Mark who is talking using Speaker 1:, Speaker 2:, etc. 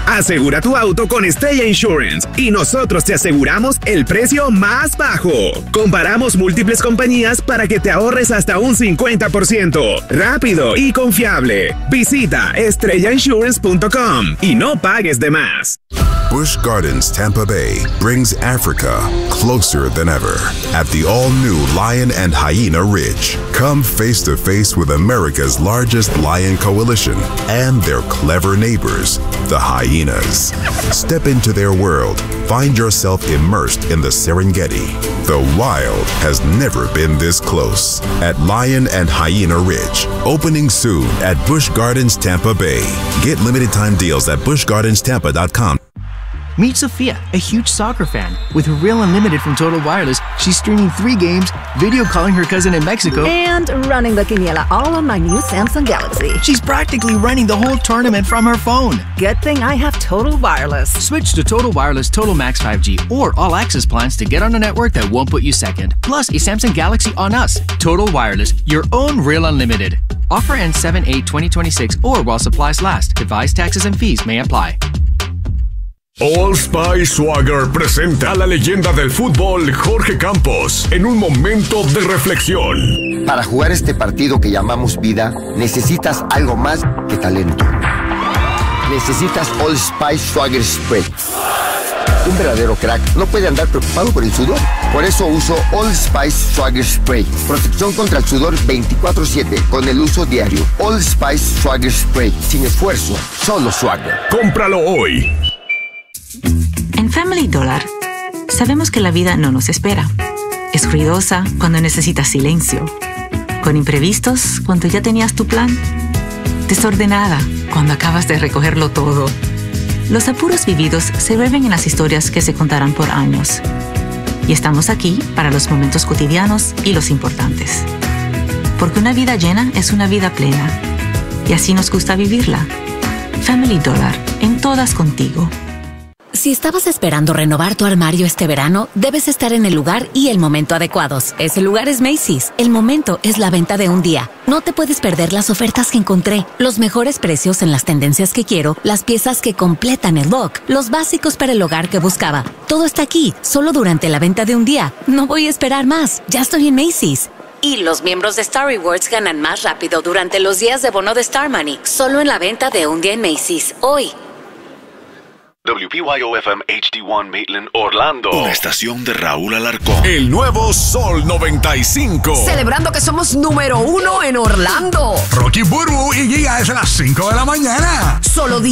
Speaker 1: Asegura tu auto con Estrella Insurance y nosotros te aseguramos el precio más bajo. Comparamos múltiples compañías para que te ahorres hasta un 50%. Rápido y confiable. Visita estrellainsurance.com y no pagues de más.
Speaker 2: Busch Gardens Tampa Bay brings Africa closer than ever at the all-new Lion and Hyena Ridge. Come face to face with America's largest lion coalition and their clever neighbors, the hyenas. Step into their world. Find yourself immersed in the Serengeti. The wild has never been this close at Lion and Hyena Ridge. Opening soon at Busch Gardens Tampa Bay. Get limited time deals at buschgardenstampa.com.
Speaker 3: Meet Sophia, a huge soccer fan. With her Real Unlimited from Total Wireless, she's streaming 3 games, video calling her cousin in Mexico,
Speaker 4: and running the quiniela all on my new Samsung Galaxy.
Speaker 3: She's practically running the whole tournament from her phone.
Speaker 4: Good thing I have Total Wireless.
Speaker 3: Switch to Total Wireless Total Max 5G or All Access plans to get on a network that won't put you second. Plus, a Samsung Galaxy on us. Total Wireless, your own Real Unlimited. Offer ends 7/8/2026 or while supplies last. Device taxes and fees may apply.
Speaker 5: Old Spice Swagger presenta a la leyenda del fútbol Jorge Campos en un momento de reflexión.
Speaker 6: Para jugar este partido que llamamos vida, necesitas algo más que talento. Necesitas Old Spice Swagger Spray. Un verdadero crack no puede andar preocupado por el sudor. Por eso uso Old Spice Swagger Spray. Protección contra el sudor 24/7 con el uso diario. Old Spice Swagger Spray. Sin esfuerzo, solo Swagger.
Speaker 5: Cómpralo hoy.
Speaker 7: En Family Dollar, sabemos que la vida no nos espera. Es ruidosa cuando necesitas silencio. Con imprevistos cuando ya tenías tu plan. Desordenada cuando acabas de recogerlo todo. Los apuros vividos se vuelven en las historias que se contarán por años. Y estamos aquí para los momentos cotidianos y los importantes. Porque una vida llena es una vida plena. Y así nos gusta vivirla. Family Dollar, en todas contigo.
Speaker 8: Si estabas esperando renovar tu armario este verano, debes estar en el lugar y el momento adecuados. Ese lugar es Macy's. El momento es la venta de un día. No te puedes perder las ofertas que encontré, los mejores precios en las tendencias que quiero, las piezas que completan el look, los básicos para el hogar que buscaba. Todo está aquí, solo durante la venta de un día. No voy a esperar más. Ya estoy en Macy's.
Speaker 9: Y los miembros de Star Rewards ganan más rápido durante los días de bono de Star Money. Solo en la venta de un día en Macy's. Hoy.
Speaker 10: WPYO-FM HD1 Maitland, Orlando.
Speaker 11: Una estación de Raúl Alarcón.
Speaker 5: El nuevo Sol 95.
Speaker 4: Celebrando que somos número 1 en Orlando.
Speaker 12: Rocky Burbu y Giga es a las 5 de la mañana.
Speaker 4: Solo